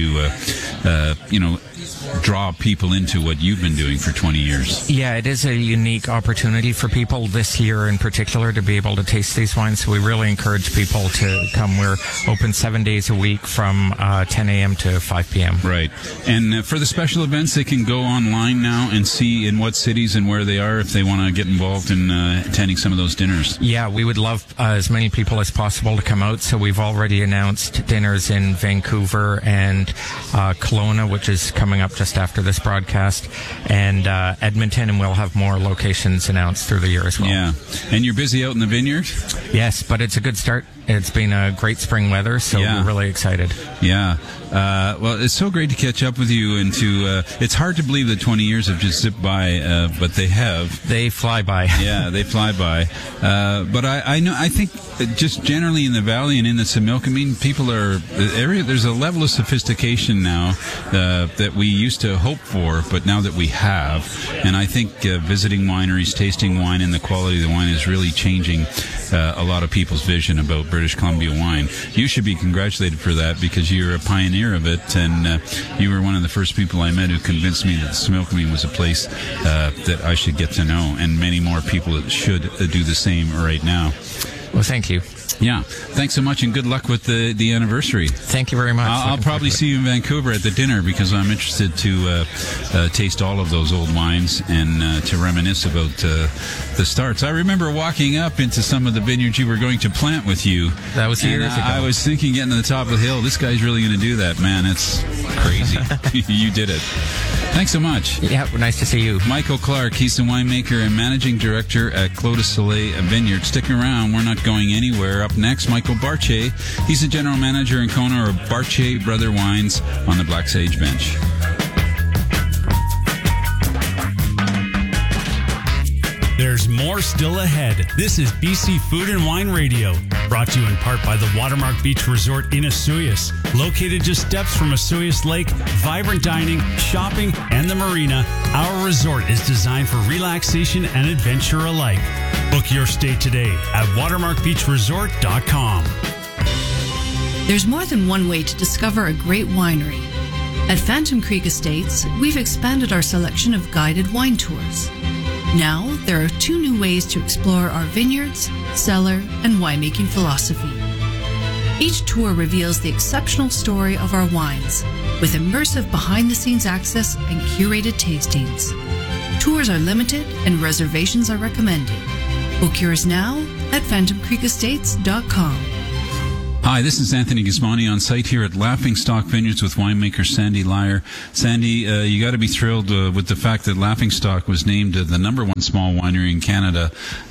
S2: to draw people into what you've been doing for 20 years.
S10: Yeah, it is a unique opportunity for people this year in particular to be able to taste these wines. So we really encourage people to come. We're open 7 days a week from 10 a.m. to 5 p.m.
S2: Right. And for the special events, they can go online now and see in what cities and where they are if they want to get involved in attending some of those dinners.
S10: Yeah, we would love as many people as possible to come out. So we've already announced dinners in Vancouver and Kelowna, which is coming up just after this broadcast, and Edmonton, and we'll have more locations announced through the year as well.
S2: Yeah. And you're busy out in the vineyard?
S10: Yes, but it's a good start. It's been a great spring weather, so we're really excited.
S2: Yeah. Well, it's so great to catch up with you, and it's hard to believe that 20 years have just zipped by, but they have.
S10: They fly by.
S2: Yeah, they fly by. But I think just generally in the valley and in the Similkameen, there's a level of sophistication now that we used to hope for, but now that we have. And I think visiting wineries, tasting wine, and the quality of the wine is really changing a lot of people's vision about British Columbia wine. You should be congratulated for that because you're a pioneer of it, and you were one of the first people I met who convinced me that Similkameen was a place that I should get to know, and many more people should do the same right now.
S10: Well, thank you.
S2: Yeah. Thanks so much, and good luck with the anniversary.
S10: Thank you very much.
S2: I'll probably see you in Vancouver at the dinner because I'm interested to taste all of those old wines and to reminisce about the starts. I remember walking up into some of the vineyards you were going to plant with you.
S10: That was years ago.
S2: I was thinking getting to the top of the hill, this guy's really going to do that. Man, it's crazy. You did it. Thanks so much.
S10: Yeah, nice to see you.
S2: Michael Clark, he's the winemaker and managing director at Clos de Soleil Vineyard. Stick around, we're not going anywhere. Up next, Michael Barche. He's the general manager and owner of Barche Brother Wines on the Black Sage Bench.
S4: There's more still ahead. This is BC Food and Wine Radio, brought to you in part by the Watermark Beach Resort in Osoyoos. Located just steps from Osoyoos Lake, vibrant dining, shopping, and the marina, our resort is designed for relaxation and adventure alike. Book your stay today at watermarkbeachresort.com.
S11: There's more than one way to discover a great winery. At Phantom Creek Estates, we've expanded our selection of guided wine tours. Now, there are 2 new ways to explore our vineyards, cellar, and winemaking philosophy. Each tour reveals the exceptional story of our wines, with immersive behind-the-scenes access and curated tastings. Tours are limited and reservations are recommended. Book yours now at phantomcreekestates.com.
S2: Hi, this is Anthony Gismondi on site here at Laughing Stock Vineyards with winemaker Sandy Lyer. Sandy, you got to be thrilled with the fact that Laughing Stock was named the #1 small winery in Canada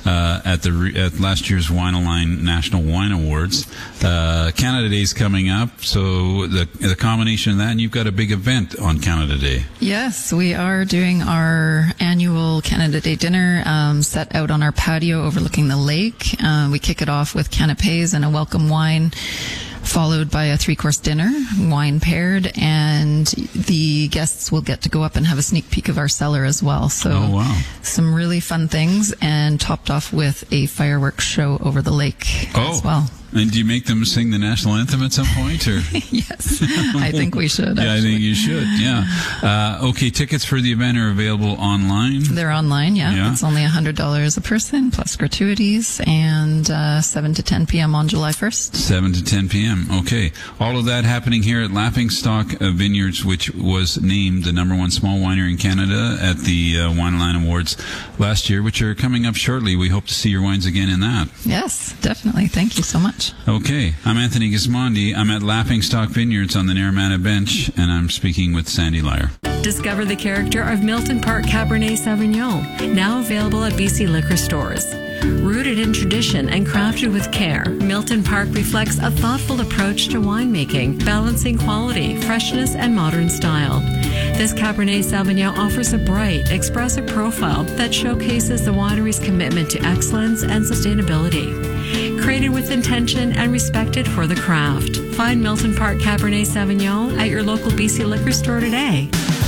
S2: at last year's Wine Line National Wine Awards. Canada Day's coming up, so the combination of that, and you've got a big event on Canada Day.
S12: Yes, we are doing our annual Canada Day dinner set out on our patio overlooking the lake. We kick it off with canapes and a welcome wine, followed by a 3-course dinner, wine paired, and the guests will get to go up and have a sneak peek of our cellar as well. So some really fun things, and topped off with a fireworks show over the lake as well.
S2: And do you make them sing the national anthem at some point? Or?
S12: Yes, I think we should.
S2: Yeah, I think you should, yeah. Okay, tickets for the event are available online?
S12: They're online, yeah. It's only $100 a person, plus gratuities, and 7 to 10 p.m. on July 1st.
S2: 7 to 10 p.m., okay. All of that happening here at Laughing Stock Vineyards, which was named the #1 small winery in Canada at the Wine Line Awards last year, which are coming up shortly. We hope to see your wines again in that.
S12: Yes, definitely. Thank you so much.
S2: Okay, I'm Anthony Gismondi. I'm at Laughing Stock Vineyards on the Naramana Bench, and I'm speaking with Sandy Lyer.
S5: Discover the character of Milton Park Cabernet Sauvignon, now available at BC liquor stores. Rooted in tradition and crafted with care, Milton Park reflects a thoughtful approach to winemaking, balancing quality, freshness, and modern style. This Cabernet Sauvignon offers a bright, expressive profile that showcases the winery's commitment to excellence and sustainability. Created with intention and respected for the craft. Find Milton Park Cabernet Sauvignon at your local BC liquor store today.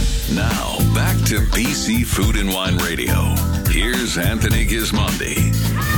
S8: Now, back to BC Food and Wine Radio. Here's Anthony Gismondi.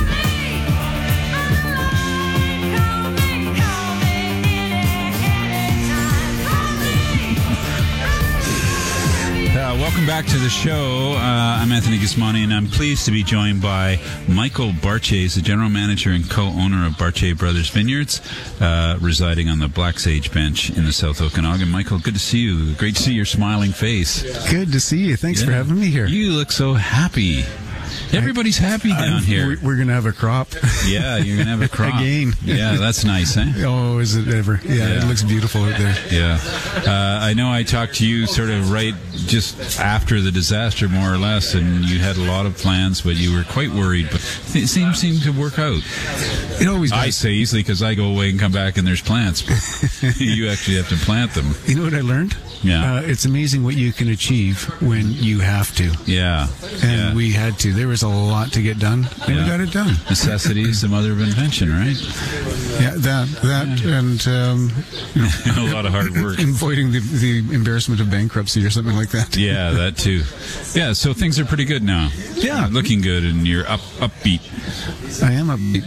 S2: Welcome back to the show. I'm Anthony Gismondi, and I'm pleased to be joined by Michael Barche, the general manager and co-owner of Barche Brothers Vineyards, residing on the Black Sage Bench in the South Okanagan. Michael, good to see you. Great to see your smiling face.
S13: Good to see you. Thanks for having me here.
S2: You look so happy. Everybody's happy down here.
S13: We're going to have a crop.
S2: Yeah, you're going to have a crop.
S13: Again.
S2: Yeah, that's nice, eh?
S13: Oh, is it ever? Yeah, it looks beautiful out there.
S2: Yeah. I know I talked to you sort of right just after the disaster, more or less, and you had a lot of plans, but you were quite worried, but it seemed to work out.
S13: It always does.
S2: I say easily because I go away and come back and there's plants, but you actually have to plant them.
S13: You know what I learned?
S2: Yeah.
S13: It's amazing what you can achieve when you have to.
S2: Yeah.
S13: And we had to. There was a lot to get done, and we got it done.
S2: Necessity is the mother of invention, right?
S13: Yeah, and
S2: a lot of hard work.
S13: Avoiding the embarrassment of bankruptcy or something like that.
S2: Yeah, that too. Yeah, so things are pretty good now.
S13: Yeah.
S2: Looking good, and you're upbeat.
S13: I am upbeat.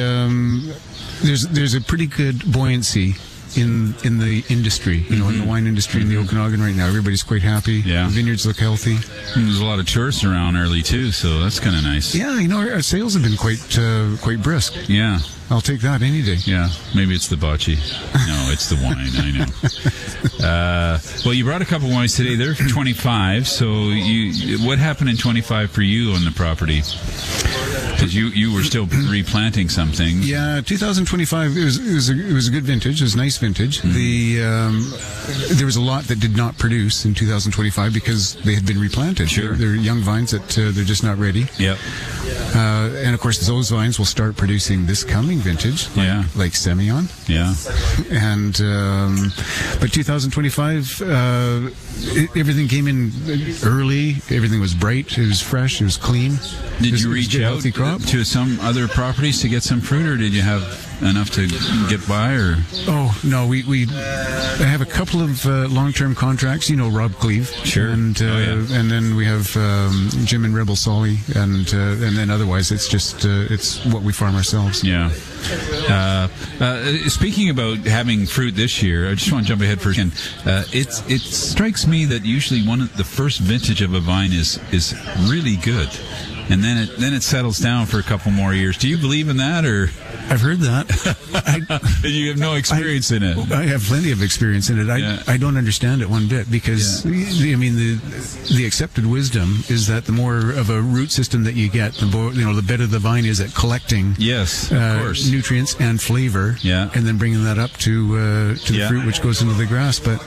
S13: There's a pretty good buoyancy in the industry, in the wine industry in the Okanagan right now. Everybody's quite happy.
S2: Yeah.
S13: The vineyards look healthy.
S2: And there's a lot of tourists around early too, so that's kind of nice.
S13: Yeah, our sales have been quite brisk.
S2: Yeah.
S13: I'll take that any day.
S2: Yeah, maybe it's the bocce. No, it's the wine. I know. Well, you brought a couple wines today. They're 25. So, what happened in 25 for you on the property? Because you were still replanting something.
S13: Yeah, 2025. It was a good vintage. It was a nice vintage.
S2: Mm-hmm.
S13: There was a lot that did not produce in 2025 because they had been replanted.
S2: Sure.
S13: They're young vines that they're just not ready.
S2: Yep.
S13: And of course, those vines will start producing this coming spring vintage, like Semillon.
S2: Yeah.
S13: And but 2025, everything came in early. Everything was bright. It was fresh. It was clean.
S2: Did you reach out to some other properties to get some fruit, or did you have enough to get by? Or
S13: no, we have a couple of long-term contracts. Rob Cleve,
S2: sure,
S13: and then we have Jim and Rebel Solly, and then otherwise it's just it's what we farm ourselves.
S2: Yeah. Speaking about having fruit this year, I just want to jump ahead for a second. It strikes me that usually the first vintage of a vine is really good, and then it settles down for a couple more years. Do you believe in that, or?
S13: I've heard that.
S2: You have no experience in it.
S13: I have plenty of experience in it. I don't understand it one bit because the accepted wisdom is that the more of a root system that you get, the better the vine is at collecting.
S2: Yes, of course.
S13: Nutrients and flavor.
S2: Yeah.
S13: And then bringing that up to the fruit which goes into the grass. But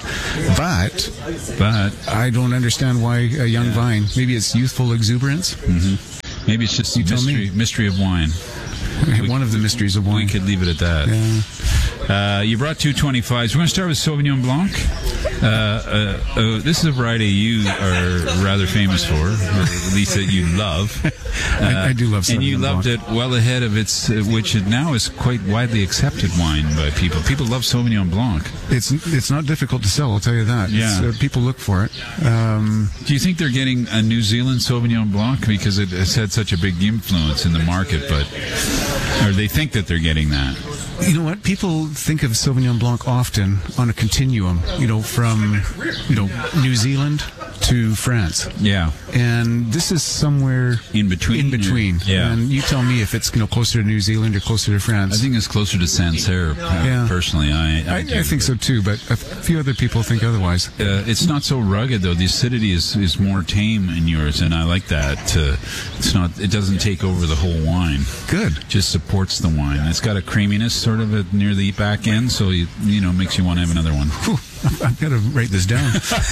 S13: I don't understand why a young vine. Maybe it's youthful exuberance.
S2: Mm-hmm. Maybe it's just mystery of wine.
S13: One of the mysteries of wine.
S2: We could leave it at that.
S13: Yeah.
S2: You brought 225s. We're going to start with Sauvignon Blanc. This is a variety you are rather famous for, or at least that you love.
S13: I do love Sauvignon Blanc.
S2: And you loved it well ahead of which now is quite widely accepted wine by people. People love Sauvignon Blanc.
S13: It's not difficult to sell, I'll tell you that.
S2: Yeah.
S13: People look for it.
S2: Do you think they're getting a New Zealand Sauvignon Blanc because it has had such a big influence in the market, or they think that they're getting that?
S13: You know what? People think of Sauvignon Blanc often on a continuum, from New Zealand to France.
S2: Yeah.
S13: And this is somewhere
S2: in between.
S13: Yeah. And you tell me if it's closer to New Zealand or closer to France.
S2: I think it's closer to Sancerre, personally. I
S13: think so too, but a few other people think otherwise.
S2: It's not so rugged though. The acidity is more tame in yours, and I like that. It doesn't take over the whole wine.
S13: Good.
S2: Just supports the wine. It's got a creaminess sort of near the back end, so makes you want to have another one.
S13: Whew. I've got to write this down.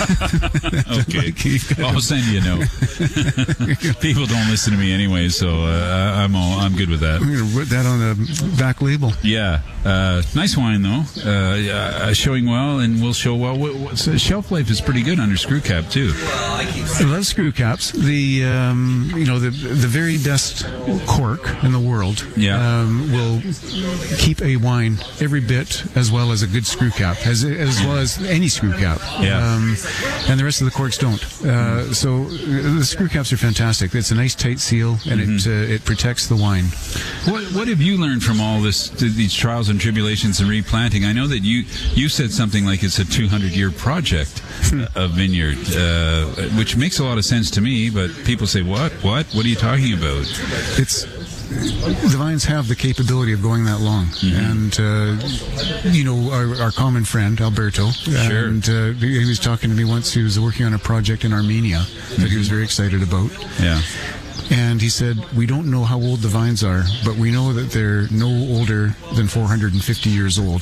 S2: Okay. I'll send you a note. People don't listen to me anyway, so I'm good with that.
S13: I'm going to put that on the back label.
S2: Yeah. Nice wine, though. Showing well, and will show well. The shelf life is pretty good under screw cap, too.
S13: I love screw caps. The very best cork in the world will keep a wine every bit as well as a good screw cap, as well as any screw cap.
S2: Yeah.
S13: And the rest of the corks don't. So the screw caps are fantastic. It's a nice tight seal, and it protects the wine.
S2: What have you learned from all these trials and tribulations and replanting? I know that you said something like it's a 200-year project, a vineyard, which makes a lot of sense to me, but people say, what are you talking about?
S13: The vines have the capability of going that long. And, our common friend, Alberto,
S2: sure.
S13: And he was talking to me once. He was working on a project in Armenia that he was very excited about.
S2: Yeah.
S13: And he said, we don't know how old the vines are, but we know that they're no older than 450 years old.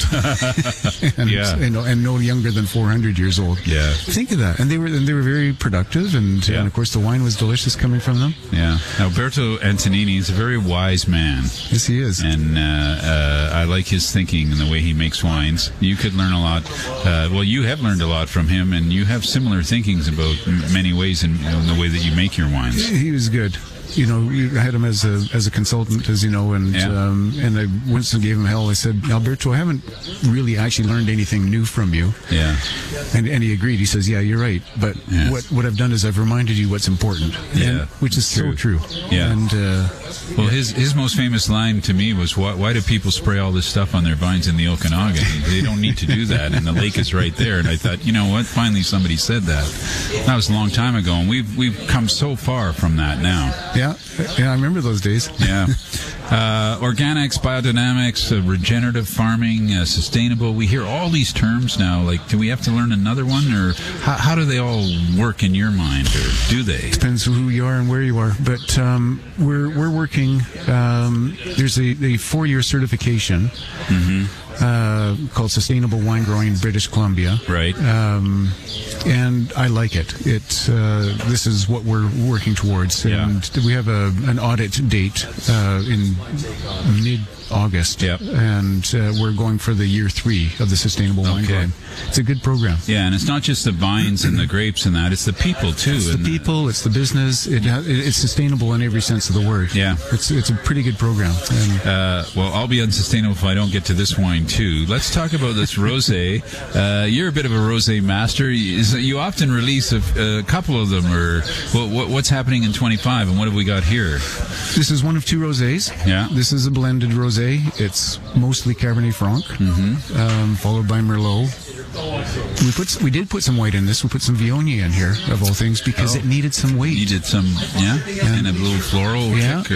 S13: and no younger than 400 years old.
S2: Yeah.
S13: Think of that. And they were very productive, and of course the wine was delicious coming from them.
S2: Yeah. Alberto Antonini is a very wise man.
S13: Yes, he is.
S2: And I like his thinking and the way he makes wines. You could learn a lot. You have learned a lot from him, and you have similar thinkings about many ways in the way that you make your wines.
S13: He was good. I had him as a consultant, as you know, and I once gave him hell. I said, Alberto, I haven't really actually learned anything new from you.
S2: Yeah.
S13: And he agreed. He says, yeah, you're right. But what I've done is I've reminded you what's important.
S2: Yeah.
S13: Which is so true.
S2: Yeah.
S13: And
S2: his most famous line to me was, why do people spray all this stuff on their vines in the Okanagan? They don't need to do that, and the lake is right there. And I thought, you know what? Finally somebody said that. That was a long time ago, and we've come so far from that now.
S13: Yeah, I remember those days.
S2: Yeah. Organics, biodynamics, regenerative farming, sustainable. We hear all these terms now. Like, do we have to learn another one, or how do they all work in your mind, or do they?
S13: Depends who you are and where you are. But we're working. There's a 4-year certification called Sustainable Wine Growing in British Columbia.
S2: Right.
S13: And I like it. This is what we're working towards. And we have an audit date in mid-August.
S2: Yep.
S13: And we're going for the year 3 of the Sustainable Wine Growing. It's a good program.
S2: Yeah, and it's not just the vines and the grapes and that. It's the people, too.
S13: It's the people. It's the business. It's sustainable in every sense of the word.
S2: Yeah.
S13: It's a pretty good program. And,
S2: well, I'll be unsustainable if I don't get to this wine, too. Let's talk about this rosé. You're a bit of a rosé master. You often release a couple of them. Or what's happening in 25, and what have we got here?
S13: This is one of 2 rosés.
S2: Yeah.
S13: This is a blended rosé. It's mostly Cabernet Franc, followed by Merlot. We did put some white in this. We put some Viognier in here, of all things, because it needed some weight.
S2: Needed some, and a little floral kick.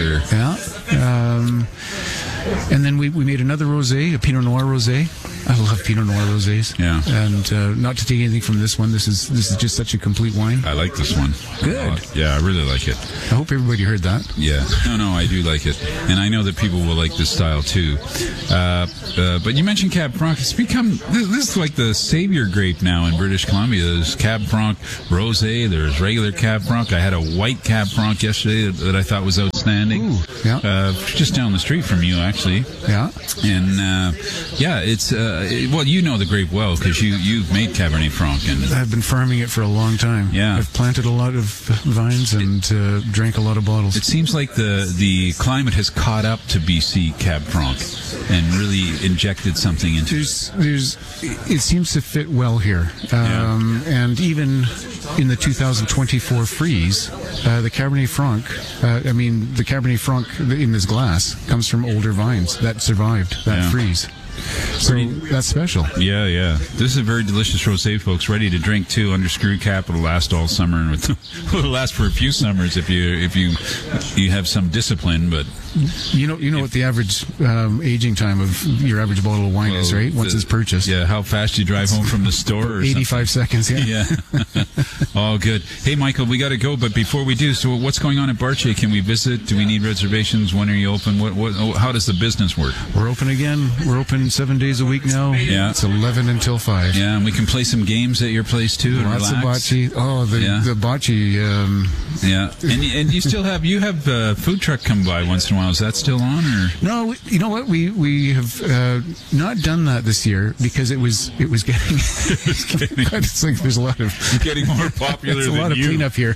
S13: And then we made another rosé, a Pinot Noir rosé. I love Pinot Noir rosés.
S2: Yeah.
S13: And not to take anything from this one, this is just such a complete wine.
S2: I like this one.
S13: Good.
S2: Yeah, I really like it.
S13: I hope everybody heard that.
S2: Yeah. No, I do like it. And I know that people will like this style too. But you mentioned Cab Franc. It's become, this is like the savior grape now in British Columbia. There's Cab Franc Rosé, there's regular Cab Franc. I had a white Cab Franc yesterday that I thought was outstanding.
S13: Ooh, yeah.
S2: Just down the street from you, actually.
S13: Yeah.
S2: And, it's, well, you know the grape well because you've made Cabernet Franc. And
S13: I've been farming it for a long time.
S2: Yeah.
S13: I've planted a lot of vines and drank a lot of bottles.
S2: It seems like the climate has caught up to BC Cab Franc and really injected something into it.
S13: It seems to fit well here. And even in the 2024 freeze, the Cabernet Franc, the Cabernet Franc in this glass comes from older vines that survived that freeze. So that's special.
S2: Yeah. This is a very delicious rosé, folks. Ready to drink too. Under screw cap. It'll last all summer, and it'll last for a few summers if you have some discipline. But
S13: you know what the average aging time of your average bottle of wine is, right? Once it's purchased.
S2: Yeah. How fast you drive home from the store? Or
S13: 85 seconds. Yeah.
S2: All good. Hey, Michael, we got to go, but before we do, so what's going on at Barche? Can we visit? Do we need reservations? When are you open? How does the business work?
S13: We're open again. We're open 7 days a week now.
S2: Yeah.
S13: It's 11 until 5.
S2: Yeah, and we can play some games at your place too. And
S13: lots
S2: relax.
S13: of bocce. Oh, the bocce.
S2: Yeah, and you still have a food truck come by once in a while. Is that still on or?
S13: No, you know what? We have not done that this year because it was getting. It's like there's a lot of
S2: getting more popular.
S13: It's a lot of cleanup here.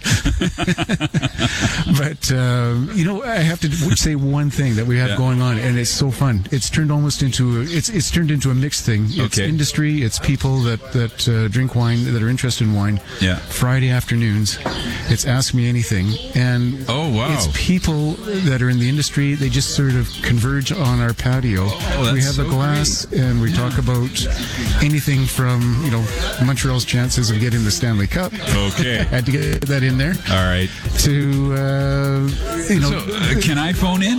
S13: But I have to say one thing that we have going on, and it's so fun. It's turned almost into it's turned into a mixed thing. It's industry. It's people that drink wine, that are interested in wine.
S2: Yeah.
S13: Friday afternoons, it's Ask Me Anything, and it's people that are in the industry. They just sort of converge on our patio. We have a glass, and we talk about anything from Montreal's chances of getting the Stanley Cup.
S2: Okay,
S13: had to get that in there.
S2: All right.
S13: To
S2: can I phone in?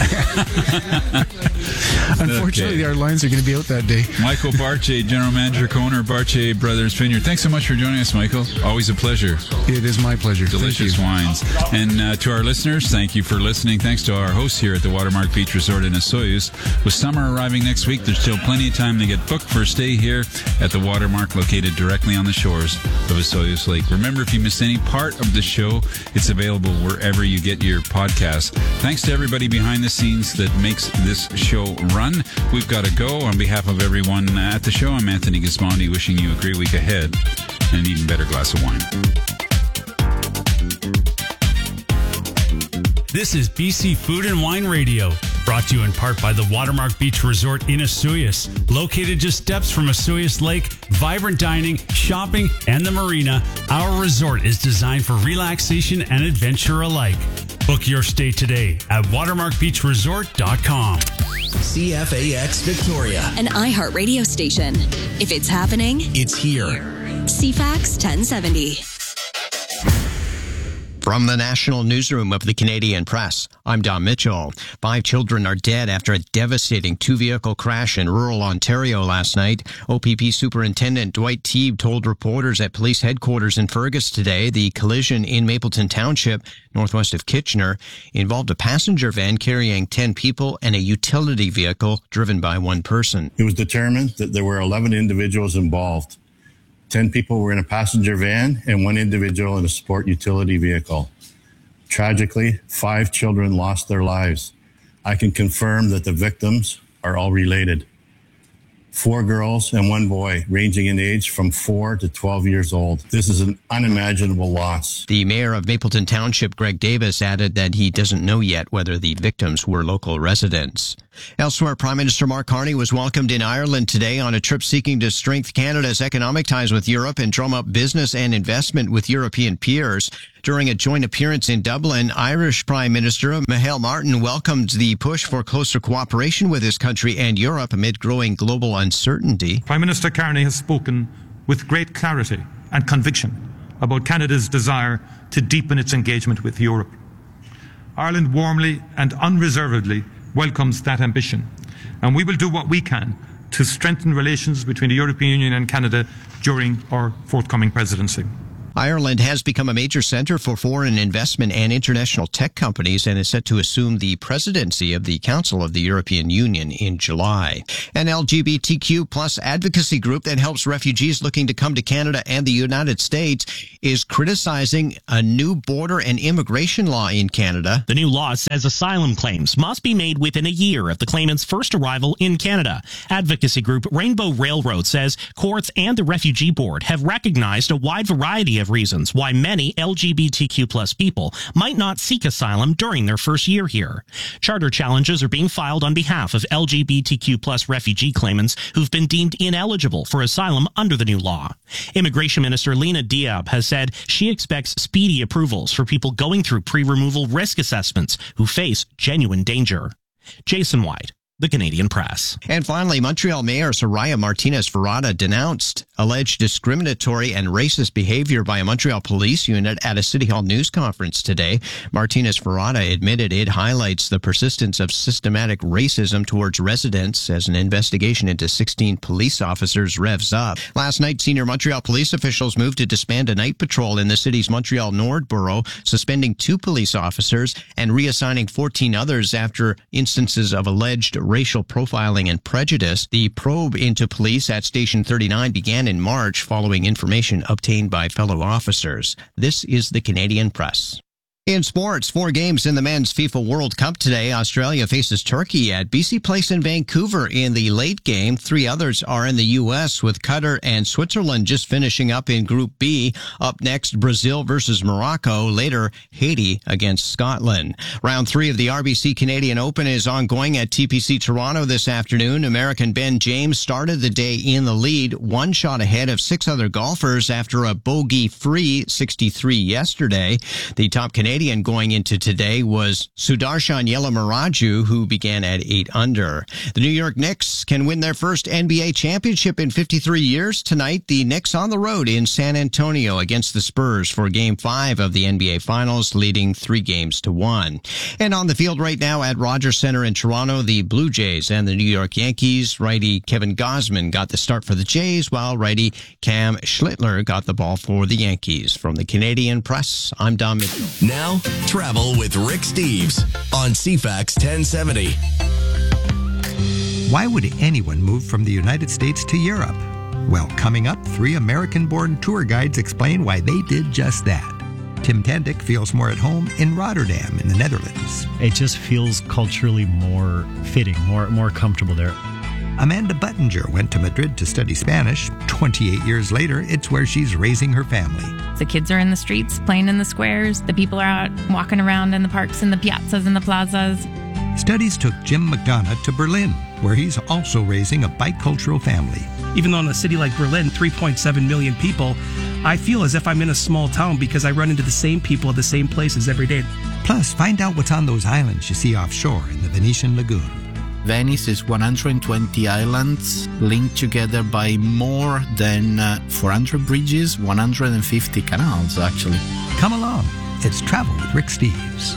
S13: Unfortunately, our lines are going to be out that day.
S2: Michael Barche, General Manager, co-owner of Barche Brothers Vineyard. Thanks so much for joining us, Michael. Always a pleasure.
S13: It is my pleasure.
S2: Delicious wines. And to our listeners, thank you for listening. Thanks to our hosts here at the Watermark Beach Resort in Osoyoos. With summer arriving next week, there's still plenty of time to get booked for a stay here at the Watermark, located directly on the shores of Osoyoos Lake. Remember, if you missed any part of the show, it's available wherever you get your podcasts. Thanks to everybody behind the scenes that makes this show run. We've got to go. On behalf of everyone at the show, I'm Anthony Gismondi, wishing you a great week ahead and an even better glass of wine.
S4: This is BC Food and Wine Radio, brought to you in part by the Watermark Beach Resort in Osoyoos. Located just steps from Osoyoos Lake, vibrant dining, shopping, and the marina, our resort is designed for relaxation and adventure alike. Book your stay today at watermarkbeachresort.com.
S14: CFAX Victoria,
S15: an iHeart radio station. If it's happening,
S14: it's here.
S15: CFAX 1070.
S16: From the National Newsroom of the Canadian Press, I'm Don Mitchell. 5 children are dead after a devastating 2-vehicle crash in rural Ontario last night. OPP Superintendent Dwight Teague told reporters at police headquarters in Fergus today the collision in Mapleton Township, northwest of Kitchener, involved a passenger van carrying 10 people and a utility vehicle driven by one person.
S17: It was determined that there were 11 individuals involved. 10 people were in a passenger van and 1 individual in a sport utility vehicle. Tragically, 5 children lost their lives. I can confirm that the victims are all related. 4 girls and 1 boy, ranging in age from 4 to 12 years old. This is an unimaginable loss.
S16: The mayor of Mapleton Township, Greg Davis, added that he doesn't know yet whether the victims were local residents. Elsewhere, Prime Minister Mark Carney was welcomed in Ireland today on a trip seeking to strengthen Canada's economic ties with Europe and drum up business and investment with European peers. During a joint appearance in Dublin, Irish Prime Minister Michael Martin welcomed the push for closer cooperation with his country and Europe amid growing global uncertainty.
S18: Prime Minister Carney has spoken with great clarity and conviction about Canada's desire to deepen its engagement with Europe. Ireland warmly and unreservedly welcomes that ambition, and we will do what we can to strengthen relations between the European Union and Canada during our forthcoming presidency.
S16: Ireland has become a major center for foreign investment and international tech companies and is set to assume the presidency of the Council of the European Union in July. An LGBTQ plus advocacy group that helps refugees looking to come to Canada and the United States is criticizing a new border and immigration law in Canada.
S19: The new law says asylum claims must be made within a year of the claimant's first arrival in Canada. Advocacy group Rainbow Railroad says courts and the Refugee Board have recognized a wide variety of reasons why many LGBTQ plus people might not seek asylum during their first year here. Charter challenges are being filed on behalf of LGBTQ plus refugee claimants who've been deemed ineligible for asylum under the new law. Immigration Minister Lena Diab has said she expects speedy approvals for people going through pre-removal risk assessments who face genuine danger. Jason White, The Canadian Press.
S16: And finally, Montreal Mayor Soraya Martinez-Ferrada denounced alleged discriminatory and racist behavior by a Montreal police unit at a City Hall news conference today. Martinez-Ferrada admitted it highlights the persistence of systematic racism towards residents as an investigation into 16 police officers revs up. Last night, senior Montreal police officials moved to disband a night patrol in the city's Montreal Nord borough, suspending 2 police officers and reassigning 14 others after instances of alleged racial profiling and prejudice. The probe into police at Station 39 began in March following information obtained by fellow officers. This is the Canadian Press. In sports, 4 games in the men's FIFA World Cup today. Australia faces Turkey at BC Place in Vancouver in the late game. 3 others are in the U.S., with Qatar and Switzerland just finishing up in Group B. Up next, Brazil versus Morocco. Later, Haiti against Scotland. Round 3 of the RBC Canadian Open is ongoing at TPC Toronto this afternoon. American Ben James started the day in the lead, 1 shot ahead of 6 other golfers after a bogey-free 63 yesterday. The top Canadian going into today was Sudarshan Yelamaraju, who began at 8 under. The New York Knicks can win their first NBA championship in 53 years tonight. The Knicks on the road in San Antonio against the Spurs for Game 5 of the NBA Finals, leading 3-1. And on the field right now at Rogers Center in Toronto, the Blue Jays and the New York Yankees. Righty Kevin Gausman got the start for the Jays, while righty Cam Schlittler got the ball for the Yankees. From the Canadian Press, I'm Don Mitchell.
S14: Now, travel with Rick Steves on CFAX 1070.
S20: Why would anyone move from the United States to Europe? Well, coming up, 3 American-born tour guides explain why they did just that. Tim Tandick feels more at home in Rotterdam in the Netherlands.
S21: It just feels culturally more fitting, more comfortable there.
S20: Amanda Buttinger went to Madrid to study Spanish. 28 years later, it's where she's raising her family.
S22: The kids are in the streets, playing in the squares. The people are out walking around in the parks and the piazzas and the plazas.
S20: Studies took Jim McDonough to Berlin, where he's also raising a bicultural family.
S23: Even though in a city like Berlin, 3.7 million people, I feel as if I'm in a small town because I run into the same people at the same places every day.
S20: Plus, find out what's on those islands you see offshore in the Venetian Lagoon.
S24: Venice is 120 islands linked together by more than 400 bridges, 150 canals, actually.
S20: Come along. It's Travel with Rick Steves.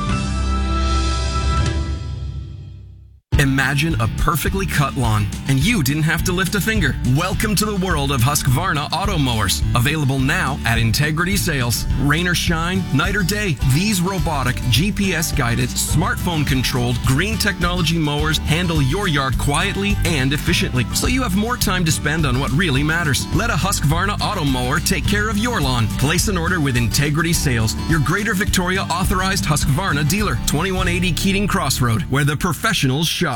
S1: Imagine a perfectly cut lawn, and you didn't have to lift a finger. Welcome to the world of Husqvarna auto mowers. Available now at Integrity Sales. Rain or shine, night or day, these robotic, GPS-guided, smartphone-controlled, green technology mowers handle your yard quietly and efficiently, so you have more time to spend on what really matters. Let a Husqvarna auto mower take care of your lawn. Place an order with Integrity Sales, your Greater Victoria authorized Husqvarna dealer, 2180 Keating Crossroad, where the professionals shop.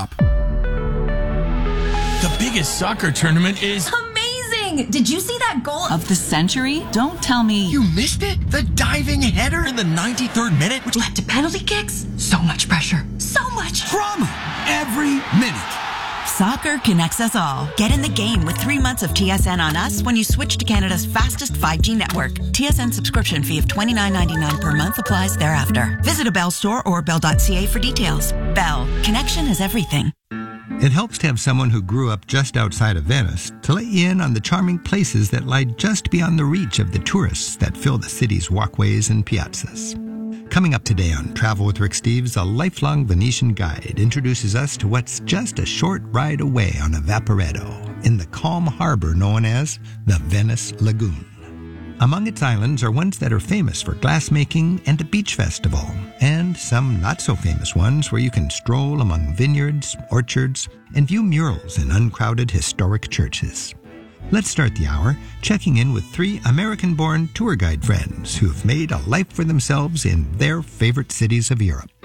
S3: The biggest soccer tournament is
S6: amazing! Did you see that goal of the century? Don't tell me
S3: you missed it. The diving header in the 93rd minute,
S6: which led to penalty kicks. So much pressure. So much
S3: drama every minute.
S7: Soccer connects us all. Get in the game with 3 months of TSN on us when you switch to Canada's fastest 5G network. TSN subscription fee of $29.99 per month applies thereafter. Visit a Bell store or bell.ca for details. Bell. Connection is everything.
S20: It helps to have someone who grew up just outside of Venice to let you in on the charming places that lie just beyond the reach of the tourists that fill the city's walkways and piazzas. Coming up today on Travel with Rick Steves, a lifelong Venetian guide introduces us to what's just a short ride away on a Vaporetto in the calm harbor known as the Venice Lagoon. Among its islands are ones that are famous for glassmaking and a beach festival, and some not-so-famous ones where you can stroll among vineyards, orchards, and view murals in uncrowded historic churches. Let's start the hour checking in with 3 American-born tour guide friends who've made a life for themselves in their favorite cities of Europe.